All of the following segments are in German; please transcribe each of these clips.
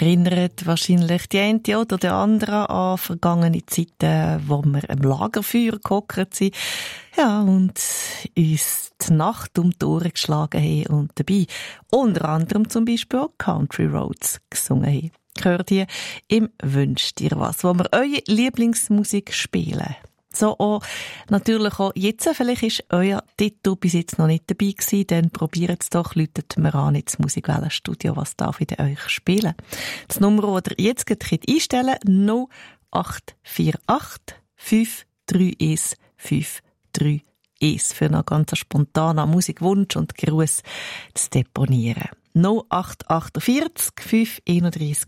erinnert wahrscheinlich die eine oder der andere an vergangene Zeiten, wo wir am Lagerfeuer gehockt sind, ja, und uns die Nacht um die Ohren geschlagen haben und dabei unter anderem zum Beispiel auch Country Roads gesungen haben. Gehört ihr im «Wünscht dir was», wo wir eure Lieblingsmusik spielen. So auch natürlich auch jetzt. Vielleicht ist euer Titel bis jetzt noch nicht dabei gewesen, dann probiert es doch, läutet mir an ins Musikwellenstudio, was darf ich denn euch spielen. Das Nummer, das ihr jetzt gleich einstellen könnt, 0848 531 531 für einen ganz spontanen Musikwunsch und Gruß zu deponieren. 0848 531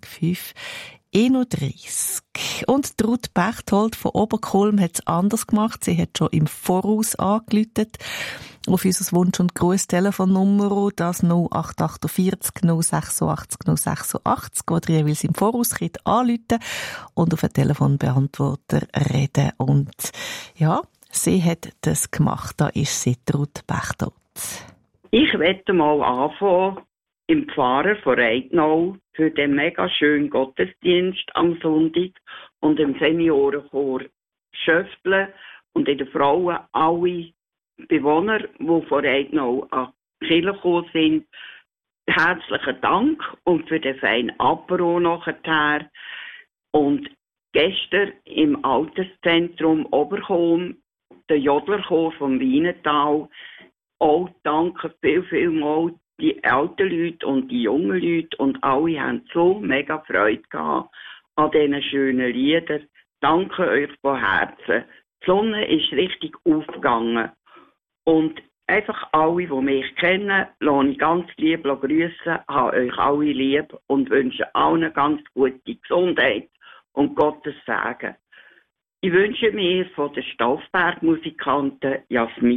531. Und Ruth Bechtold von Oberkulm hat es anders gemacht. Sie hat schon im Voraus angerufen auf unser Wunsch- und Gruß-Telefonnummer, das 0848 086 086, wo ihr jeweils im Voraus anrufen und auf den Telefonbeantworter reden. Und ja, sie hat das gemacht. Da ist sie, Ruth Bechtold. Ich wette mal anfangen im Pfarrer von Reitnau für den mega schönen Gottesdienst am Sonntag und im Seniorenchor Schöftle und in den Frauen alle Bewohner, die von Reitnau an die Kirche gekommen sind. Herzlichen Dank und für den feinen Apero nachher. Und gestern im Alterszentrum Oberholm, der Jodlerchor vom Wienetal, auch danke vielmals die alten Leute und die jungen Leute und alle haben so mega Freude gehabt an diesen schönen Liedern. Danke euch von Herzen. Die Sonne ist richtig aufgegangen. Und einfach alle, die mich kennen, lasse ich ganz lieb grüssen, habe euch alle lieb und wünsche allen ganz gute Gesundheit und Gottes Segen. Ich wünsche mir von den Stoffberg-Musikanten Jasmin